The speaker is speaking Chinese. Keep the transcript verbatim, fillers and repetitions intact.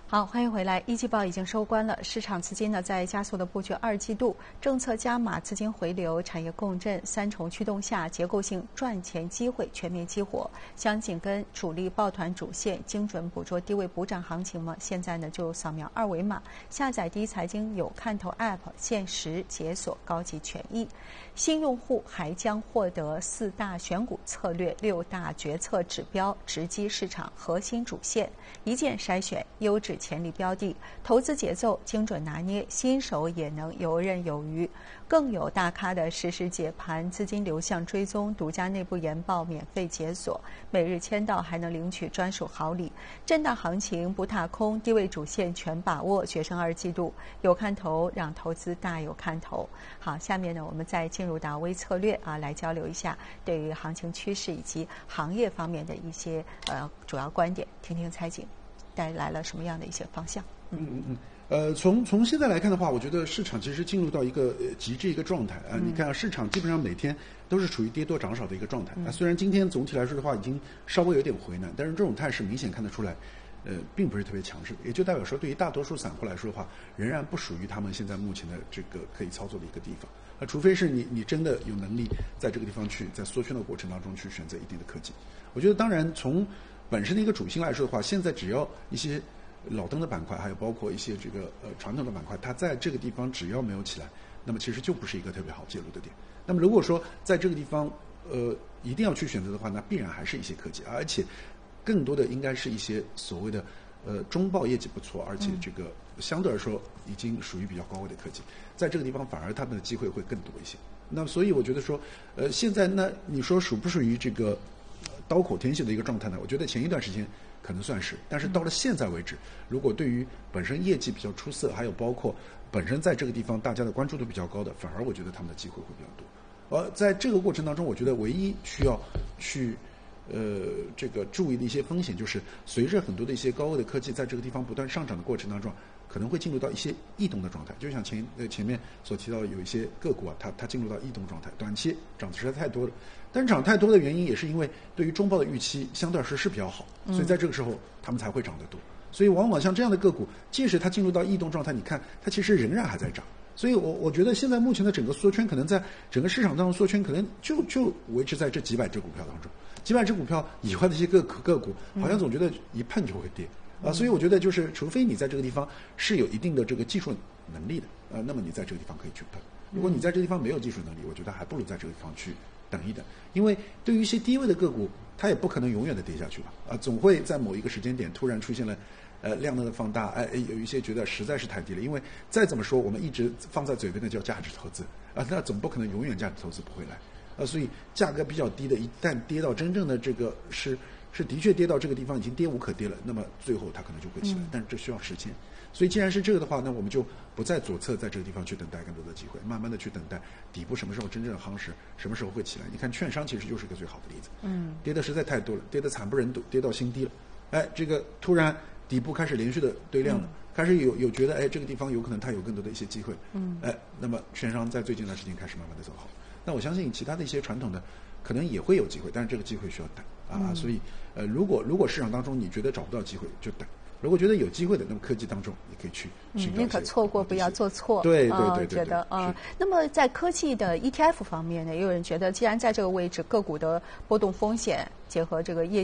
好，欢迎回来。一季报已经收官了，市场资金呢在加速的布局二季度，政策加码、资金回流、产业共振三重驱动下，结构性赚钱机会全面激活。想紧跟主力抱团主线，精准捕捉低位补涨行情吗？现在呢就扫描二维码，下载第一财经有看头 App， 限时解锁高级权益。新用户还将获得四大选股策略、六大决策指标，直击市场核心主线，一键筛选优质潜力标的，投资节奏精准拿捏，新手也能游刃有余。更有大咖的实时解盘、资金流向追踪、独家内部研报免费解锁，每日签到还能领取专属好礼。震荡行情不踏空，低位主线全把握，决胜二季度有看头，让投资大有看头。好，下面呢我们再进入到微策略啊，来交流一下对于行情趋势以及行业方面的一些呃主要观点，听听财经带来了什么样的一些方向。 嗯嗯嗯。呃，从从现在来看的话，我觉得市场其实进入到一个、呃、极致一个状态啊、呃嗯。你看啊，市场基本上每天都是处于跌多涨少的一个状态啊、呃。虽然今天总体来说的话已经稍微有点回暖，但是这种态势明显看得出来，呃，并不是特别强势，也就代表说，对于大多数散户来说的话，仍然不属于他们现在目前的这个可以操作的一个地方。啊、呃，除非是你你真的有能力在这个地方去在缩圈的过程当中去选择一定的科技。我觉得，当然从本身的一个主心来说的话，现在只要一些老登的板块，还有包括一些这个呃传统的板块，它在这个地方只要没有起来，那么其实就不是一个特别好介入的点。那么如果说在这个地方呃一定要去选择的话，那必然还是一些科技，而且更多的应该是一些所谓的呃中报业绩不错，而且这个相对来说已经属于比较高位的科技，在这个地方反而他们的机会会更多一些。那么所以我觉得说呃现在那你说属不属于这个刀口天秀的一个状态呢？我觉得前一段时间可能算是，但是到了现在为止，如果对于本身业绩比较出色，还有包括本身在这个地方大家的关注度比较高的，反而我觉得他们的机会会比较多。而在这个过程当中，我觉得唯一需要去呃这个注意的一些风险，就是随着很多的一些高位的科技在这个地方不断上涨的过程当中，可能会进入到一些异动的状态。就像前呃前面所提到的，有一些个股啊，它它进入到异动状态，短期涨得实在太多了。但涨太多的原因也是因为对于中报的预期相对来说是比较好，所以在这个时候他们才会涨得多。所以往往像这样的个股，即使它进入到异动状态，你看它其实仍然还在涨。所以我我觉得现在目前的整个缩圈，可能在整个市场当中缩圈，可能就就维持在这几百只股票当中。几百只股票以外的一些个个股，好像总觉得一碰就会跌啊。所以我觉得就是，除非你在这个地方是有一定的这个技术能力的啊，那么你在这个地方可以去碰。如果你在这个地方没有技术能力，我觉得还不如在这个地方去等一等，因为对于一些低位的个股，它也不可能永远的跌下去吧？啊，总会在某一个时间点突然出现了，呃，量能的放大，哎、呃，有一些觉得实在是太低了。因为再怎么说，我们一直放在嘴边的叫价值投资啊，那总不可能永远价值投资不会来啊，所以价格比较低的，一旦跌到真正的这个是是的确跌到这个地方已经跌无可跌了，那么最后它可能就会起来，但是这需要时间。所以既然是这个的话，那我们就不在左侧在这个地方去等待更多的机会，慢慢的去等待底部什么时候真正夯实，什么时候会起来。你看券商其实就是一个最好的例子，嗯，跌的实在太多了，跌得惨不忍睹，跌到新低了，哎，这个突然底部开始连续的堆量了，嗯、开始有有觉得哎这个地方有可能它有更多的一些机会，嗯，哎，那么券商在最近一段时间开始慢慢的走好，那我相信其他的一些传统的可能也会有机会，但是这个机会需要等啊，嗯、所以呃如果如果市场当中你觉得找不到机会就等。如果觉得有机会的，那么科技当中也可以去寻找一些。 宁可错过，不要做错。 对对对对， 觉得啊。那么在科技的 E T F 方面呢，也有人觉得，既然在这个位置，个股的波动风险结合这个业